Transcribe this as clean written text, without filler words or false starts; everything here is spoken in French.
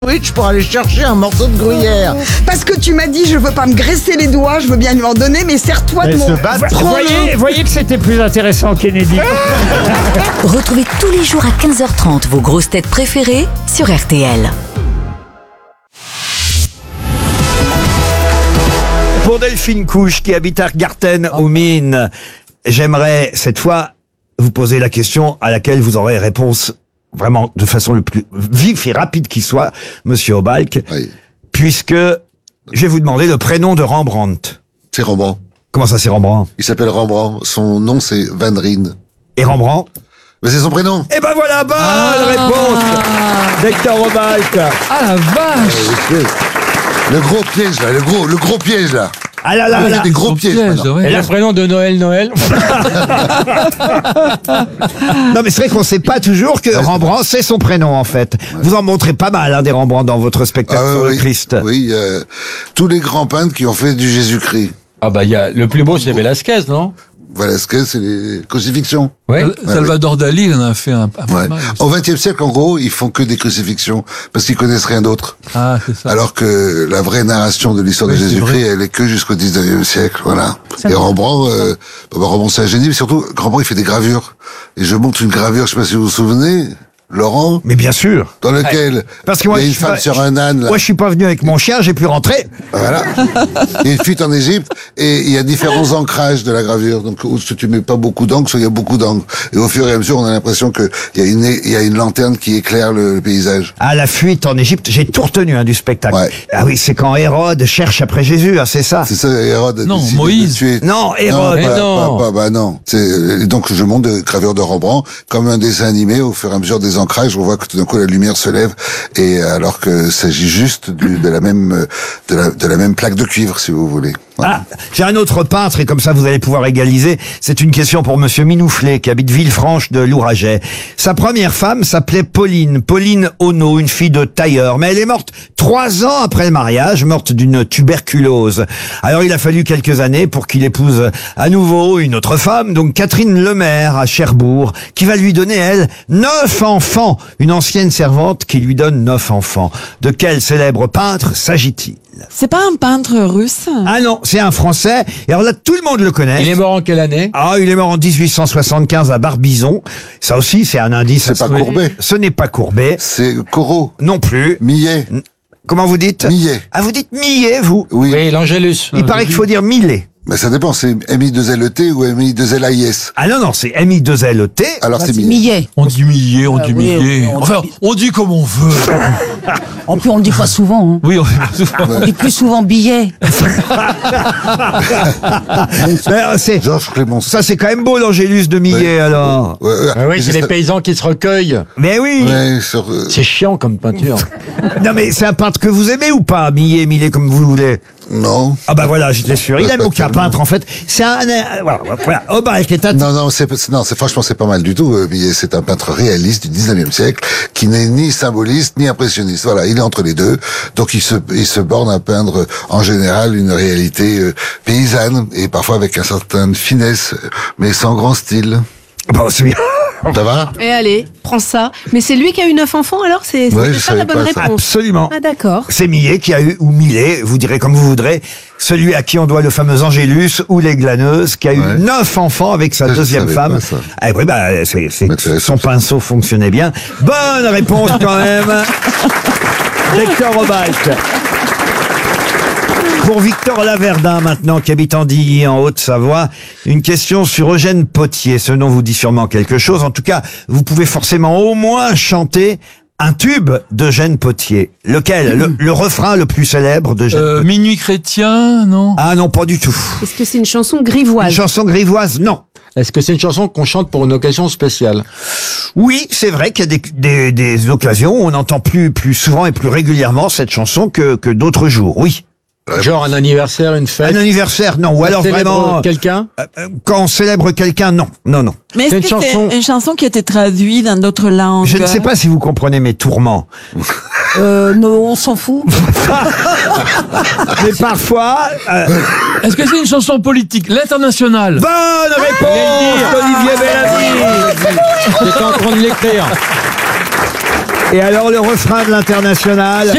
pour aller chercher un morceau de gruyère. Parce que tu m'as dit, je veux pas me graisser les doigts, je veux bien lui en donner, mais serre-toi de Elle mon... se bat. Voyez que c'était plus intéressant, Kennedy. Retrouvez tous les jours à 15h30 vos grosses têtes préférées sur RTL. Pour Delphine Couche qui habite Argarten aux Mines, j'aimerais cette fois vous poser la question à laquelle vous aurez réponse vraiment de façon le plus vif et rapide qui soit, Monsieur Obalk, Oui. puisque je vais vous demander le prénom de Rembrandt. C'est Rembrandt. Comment ça, c'est Rembrandt? Il s'appelle Rembrandt. Son nom, c'est Van Rijn. Et Rembrandt? Mais c'est son prénom. Eh ben voilà, bonne réponse d'Hector Obalk. Ah la vache! Le gros piège, là. Le gros piège, là. Ah là là Il y là. a des gros pièges. maintenant. ouais. Et le prénom de Noël. Non mais c'est vrai qu'on sait pas toujours que Rembrandt c'est son prénom en fait. Vous en montrez pas mal hein, des Rembrandt dans votre spectacle sur le Christ. Oui, tous les grands peintres qui ont fait du Jésus-Christ. Ah bah le plus beau c'est Velasquez, non? Velasquez, c'est les crucifixions. Ouais. Salvador Dali, il en a fait un Ouais. mal. Au XXe siècle, en gros, ils font que des crucifixions parce qu'ils connaissent rien d'autre. Ah, c'est ça. Alors que la vraie narration de l'histoire de c'est Jésus-Christ, elle est que jusqu'au XIXe siècle, voilà. Et Rembrandt, Rembrandt c'est un génie, mais surtout, Rembrandt, il fait des gravures. Et je montre une gravure, je sais pas si vous vous souvenez, Laurent, Mais bien sûr. dans lequel Parce que moi, il y a je une suis femme pas- sur un âne, là. Moi je suis pas venu avec mon chien, j'ai pu rentrer. Voilà. Il y a une fuite en Égypte, et il y a différents ancrages de la gravure. Donc, soit tu mets pas beaucoup d'encre, soit il y a beaucoup d'encre. Et au fur et à mesure, on a l'impression que il y a une lanterne qui éclaire le paysage. À la fuite en Égypte, j'ai tout retenu hein, du spectacle. Ouais. Ah oui, c'est quand Hérode cherche après Jésus, hein, c'est ça. C'est ça, Hérode. a Non, décidé Moïse. de tuer. Non, Hérode. Bah non. Et donc je montre des gravures de Rembrandt comme un dessin animé. Au fur et à mesure des ancrages, on voit que tout d'un coup la lumière se lève, et alors que s'agit juste de la même plaque de cuivre, si vous voulez. Voilà. Ah, j'ai un autre peintre et comme ça vous allez pouvoir égaliser. C'est une question pour Monsieur Minouflet qui habite Villefranche de Louraget. Sa première femme s'appelait Pauline Ono, une fille de tailleur, mais elle est morte 3 ans après le mariage, morte d'une tuberculose. Alors il a fallu quelques années pour qu'il épouse à nouveau une autre femme, donc Catherine Lemaire à Cherbourg, qui va lui donner elle 9 enfants, une ancienne servante qui lui donne 9 enfants. De quel célèbre peintre s'agit-il? C'est pas un peintre russe? Ah non, c'est un Français. Et alors là, tout le monde le connaît. Il est mort en quelle année? Ah, il est mort en 1875 à Barbizon. Ça aussi, c'est un indice. C'est pas Courbet. Ce n'est pas Courbet. C'est Corot, Non plus. Millet, Comment vous dites? Millet. Ah, vous dites Millet, vous? Oui. Oui, l'Angélus. Il paraît qu'il faut dire Millet. Mais ça dépend, c'est MI2LET ou MI2LAIS. Ah non, non, c'est MI2LET. Alors c'est Millet. Millet. On dit millier, on dit oui, millier. on dit- Enfin, on dit comme on veut. En plus, on le dit pas souvent. Hein. Oui, On dit plus souvent billet. Georges Clémenceau. Ça, c'est quand même beau, l'Angélus de Millet, alors. Ah oui, c'est les paysans qui se recueillent. Mais oui. Ouais, sur, C'est chiant comme peinture. Non, mais c'est un peintre que vous aimez ou pas? Millet, comme vous voulez. non. Ah bah voilà, j'étais sûr. Il aime Pas aucun tellement. peintre, en fait. C'est un... Voilà. Obalk est un... Non, franchement, c'est pas mal du tout. Millet, c'est un peintre réaliste du 19e siècle, qui n'est ni symboliste, ni impressionniste. Voilà, il est entre les deux. Donc, il se borne à peindre, en général, une réalité paysanne, et parfois avec un certain finesse, mais sans grand style. Bon, c'est bien. Ça va? Et allez, prends ça. Mais c'est lui qui a eu 9 enfants, alors c'est Ouais, je ça la savais bonne pas ça. réponse. Absolument. Ah d'accord. C'est Millet qui a eu, ou Millet, vous direz comme vous voudrez, celui à qui on doit le fameux Angélus ou les glaneuses, qui a eu Ouais. 9 enfants avec sa Ça, je deuxième savais femme. pas, ça. Ah oui, bah, Mais son pinceau fonctionnait bien. Bonne réponse quand même. Hector Obalk. Pour Victor Laverdin maintenant, qui habite Andilly en Haute-Savoie, une question sur Eugène Potier. Ce nom vous dit sûrement quelque chose. En tout cas, vous pouvez forcément au moins chanter un tube d'Eugène Potier. Lequel? Le refrain le plus célèbre d'Eugène. Minuit chrétien, non? Ah non, pas du tout. Est-ce que c'est une chanson Une grivoise? chanson grivoise? Non. Est-ce que c'est une chanson qu'on chante pour une occasion spéciale? Oui, c'est vrai qu'il y a des occasions où on entend plus souvent et plus régulièrement cette chanson que d'autres jours. Oui. Genre un anniversaire, une Un fête? anniversaire, non. Ou alors Célèbre vraiment, quelqu'un? quand on célèbre quelqu'un, non. Non, non. Mais C'est est-ce une que chanson. c'est une chanson qui a été traduite dans d'autres langues? Je ne sais pas si vous comprenez mes tourments. Non, on s'en fout. Mais parfois... Est-ce que c'est une chanson politique? L'Internationale. Bonne réponse, Olivier Bellamy. J'étais en train de l'écrire. Et alors le refrain de l'Internationale